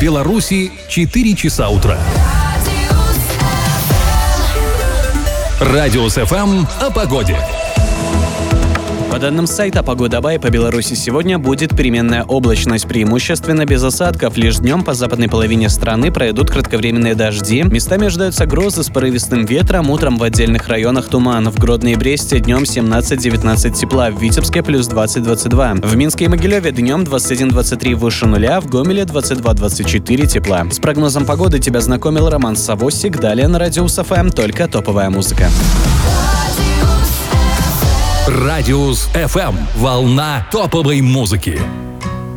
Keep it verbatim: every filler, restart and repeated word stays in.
Беларуси четыре часа утра. Радиус эф эм о погоде. По данным сайта «Погода.бай», по Беларуси сегодня будет переменная облачность, преимущественно без осадков. Лишь днем по западной половине страны пройдут кратковременные дожди. Местами ожидаются грозы с порывистым ветром, утром в отдельных районах туман. В Гродно и Бресте днем семнадцать-девятнадцать тепла, в Витебске плюс двадцать-двадцать два. В Минске и Могилеве днем двадцать один двадцать три выше нуля, в Гомеле двадцать два двадцать четыре тепла. С прогнозом погоды тебя знакомил Роман Савосик. Далее на Радиус эф эм только топовая музыка. Радиус эф эм. Волна топовой музыки.